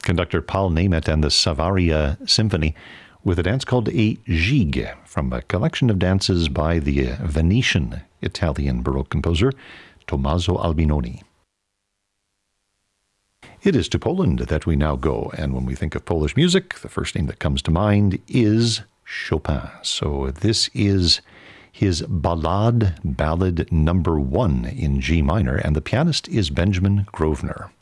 conductor Paul Nemeth and the Savaria Symphony with a dance called a gigue from a collection of dances by the Venetian Italian Baroque composer Tommaso Albinoni. It is to Poland that we now go, and when we think of Polish music, the first name that comes to mind is Chopin. So this is his Ballade number 1 in G minor, and the pianist is Benjamin Grosvenor.